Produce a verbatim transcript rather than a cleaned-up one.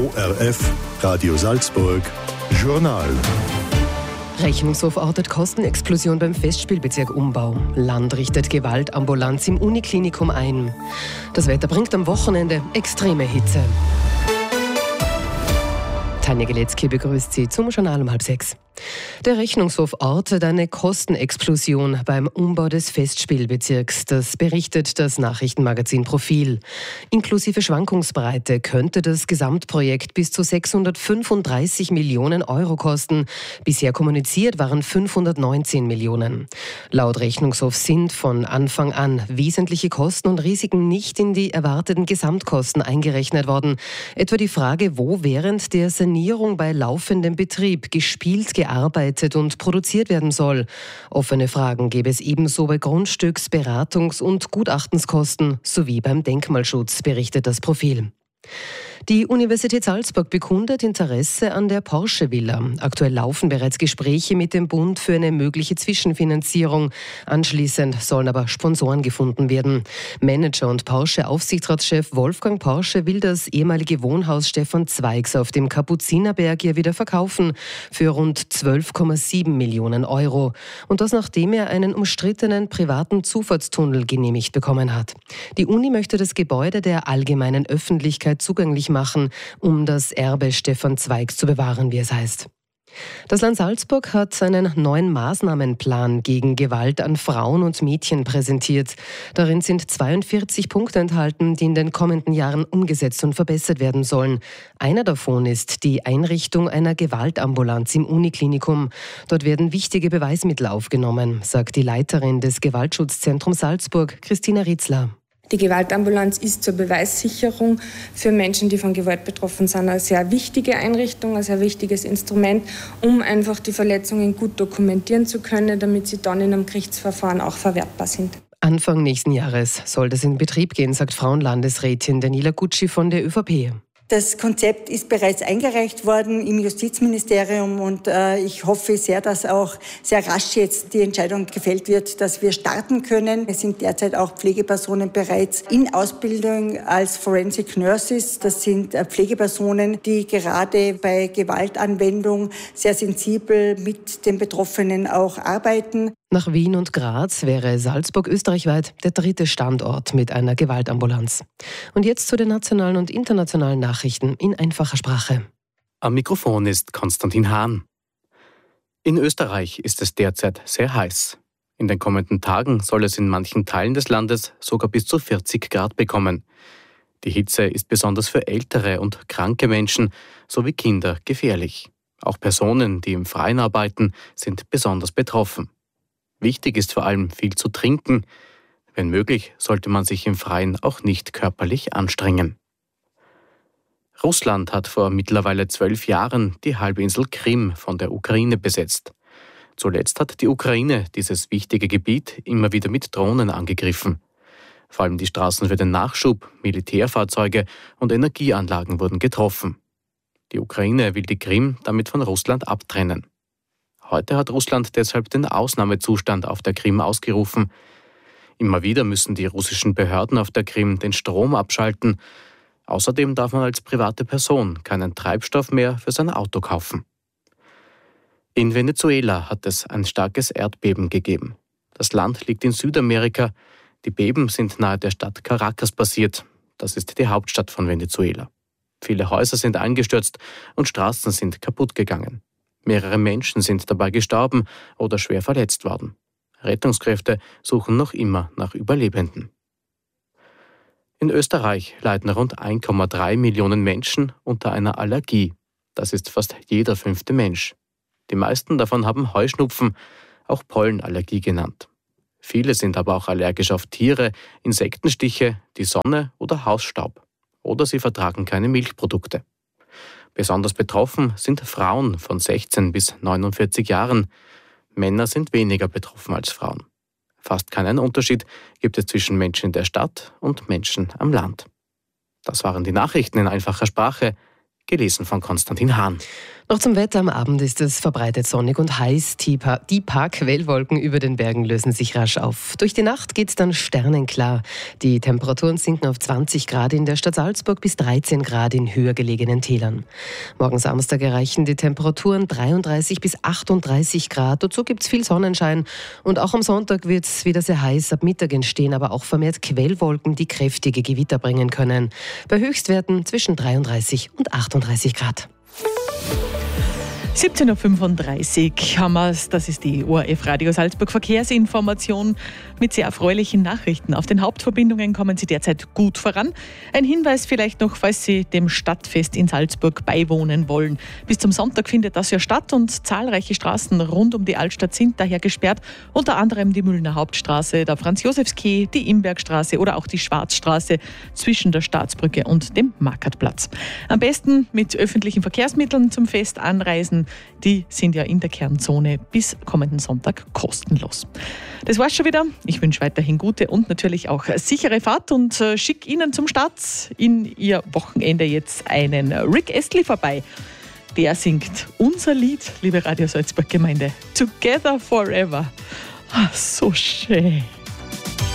O R F, Radio Salzburg, Journal. Rechnungshof ortet Kostenexplosion beim Festspielbezirk Umbau. Land richtet Gewaltambulanz im Uniklinikum ein. Das Wetter bringt am Wochenende extreme Hitze. Tanja Geletzky begrüßt Sie zum Journal um halb sechs. Der Rechnungshof ortet eine Kostenexplosion beim Umbau des Festspielbezirks. Das berichtet das Nachrichtenmagazin Profil. Inklusive Schwankungsbreite könnte das Gesamtprojekt bis zu sechshundertfünfunddreißig Millionen Euro kosten. Bisher kommuniziert waren fünfhundertneunzehn Millionen. Laut Rechnungshof sind von Anfang an wesentliche Kosten und Risiken nicht in die erwarteten Gesamtkosten eingerechnet worden. Etwa die Frage, wo während der Sanierung bei laufendem Betrieb gespielt, gearbeitet und produziert werden soll. Offene Fragen gäbe es ebenso bei Grundstücks-, Beratungs- und Gutachtenskosten sowie beim Denkmalschutz, berichtet das Profil. Die Universität Salzburg bekundet Interesse an der Porsche-Villa. Aktuell laufen bereits Gespräche mit dem Bund für eine mögliche Zwischenfinanzierung. Anschließend sollen aber Sponsoren gefunden werden. Manager und Porsche-Aufsichtsratschef Wolfgang Porsche will das ehemalige Wohnhaus Stefan Zweigs auf dem Kapuzinerberg hier wieder verkaufen für rund zwölf Komma sieben Millionen Euro. Und das nachdem er einen umstrittenen privaten Zufahrtstunnel genehmigt bekommen hat. Die Uni möchte das Gebäude der allgemeinen Öffentlichkeit zugänglich machen, um das Erbe Stefan Zweigs zu bewahren, wie es heißt. Das Land Salzburg hat einen neuen Maßnahmenplan gegen Gewalt an Frauen und Mädchen präsentiert. Darin sind zweiundvierzig Punkte enthalten, die in den kommenden Jahren umgesetzt und verbessert werden sollen. Einer davon ist die Einrichtung einer Gewaltambulanz im Uniklinikum. Dort werden wichtige Beweismittel aufgenommen, sagt die Leiterin des Gewaltschutzzentrums Salzburg, Christina Ritzler. Die Gewaltambulanz ist zur Beweissicherung für Menschen, die von Gewalt betroffen sind, eine sehr wichtige Einrichtung, ein sehr wichtiges Instrument, um einfach die Verletzungen gut dokumentieren zu können, damit sie dann in einem Gerichtsverfahren auch verwertbar sind. Anfang nächsten Jahres soll das in Betrieb gehen, sagt Frauenlandesrätin Daniela Gutschi von der ÖVP. Das Konzept ist bereits eingereicht worden im Justizministerium und äh, ich hoffe sehr, dass auch sehr rasch jetzt die Entscheidung gefällt wird, dass wir starten können. Es sind derzeit auch Pflegepersonen bereits in Ausbildung als Forensic Nurses. Das sind äh, Pflegepersonen, die gerade bei Gewaltanwendung sehr sensibel mit den Betroffenen auch arbeiten. Nach Wien und Graz wäre Salzburg österreichweit der dritte Standort mit einer Gewaltambulanz. Und jetzt zu den nationalen und internationalen Nachrichten in einfacher Sprache. Am Mikrofon ist Konstantin Hahn. In Österreich ist es derzeit sehr heiß. In den kommenden Tagen soll es in manchen Teilen des Landes sogar bis zu vierzig Grad bekommen. Die Hitze ist besonders für ältere und kranke Menschen sowie Kinder gefährlich. Auch Personen, die im Freien arbeiten, sind besonders betroffen. Wichtig ist vor allem viel zu trinken. Wenn möglich, sollte man sich im Freien auch nicht körperlich anstrengen. Russland hat vor mittlerweile zwölf Jahren die Halbinsel Krim von der Ukraine besetzt. Zuletzt hat die Ukraine dieses wichtige Gebiet immer wieder mit Drohnen angegriffen. Vor allem die Straßen für den Nachschub, Militärfahrzeuge und Energieanlagen wurden getroffen. Die Ukraine will die Krim damit von Russland abtrennen. Heute hat Russland deshalb den Ausnahmezustand auf der Krim ausgerufen. Immer wieder müssen die russischen Behörden auf der Krim den Strom abschalten. Außerdem darf man als private Person keinen Treibstoff mehr für sein Auto kaufen. In Venezuela hat es ein starkes Erdbeben gegeben. Das Land liegt in Südamerika. Die Beben sind nahe der Stadt Caracas passiert. Das ist die Hauptstadt von Venezuela. Viele Häuser sind eingestürzt und Straßen sind kaputt gegangen. Mehrere Menschen sind dabei gestorben oder schwer verletzt worden. Rettungskräfte suchen noch immer nach Überlebenden. In Österreich leiden rund eins Komma drei Millionen Menschen unter einer Allergie. Das ist fast jeder fünfte Mensch. Die meisten davon haben Heuschnupfen, auch Pollenallergie genannt. Viele sind aber auch allergisch auf Tiere, Insektenstiche, die Sonne oder Hausstaub. Oder sie vertragen keine Milchprodukte. Besonders betroffen sind Frauen von sechzehn bis neunundvierzig Jahren. Männer sind weniger betroffen als Frauen. Fast keinen Unterschied gibt es zwischen Menschen in der Stadt und Menschen am Land. Das waren die Nachrichten in einfacher Sprache, gelesen von Konstantin Hahn. Noch zum Wetter. Am Abend ist es verbreitet sonnig und heiß. Die paar, die paar Quellwolken über den Bergen lösen sich rasch auf. Durch die Nacht geht es dann sternenklar. Die Temperaturen sinken auf zwanzig Grad in der Stadt Salzburg bis dreizehn Grad in höher gelegenen Tälern. Morgen Samstag erreichen die Temperaturen dreiunddreißig bis achtunddreißig Grad. Dazu gibt es viel Sonnenschein. Und auch am Sonntag wird es wieder sehr heiß. Ab Mittag entstehen aber auch vermehrt Quellwolken, die kräftige Gewitter bringen können. Bei Höchstwerten zwischen dreiunddreißig und achtunddreißig Grad. siebzehn Uhr fünfunddreißig haben wir es. Das ist die O R F Radio Salzburg Verkehrsinformation mit sehr erfreulichen Nachrichten. Auf den Hauptverbindungen kommen Sie derzeit gut voran. Ein Hinweis vielleicht noch, falls Sie dem Stadtfest in Salzburg beiwohnen wollen. Bis zum Sonntag findet das ja statt und zahlreiche Straßen rund um die Altstadt sind daher gesperrt. Unter anderem die Müllner Hauptstraße, der Franz-Josefs-Quai, die Imbergstraße oder auch die Schwarzstraße zwischen der Staatsbrücke und dem Markertplatz. Am besten mit öffentlichen Verkehrsmitteln zum Fest anreisen. Die sind ja in der Kernzone bis kommenden Sonntag kostenlos. Das war's schon wieder. Ich wünsche weiterhin gute und natürlich auch sichere Fahrt und äh, schicke Ihnen zum Start in Ihr Wochenende jetzt einen Rick Astley vorbei. Der singt unser Lied, liebe Radio Salzburg Gemeinde, Together Forever. Ah, so schön.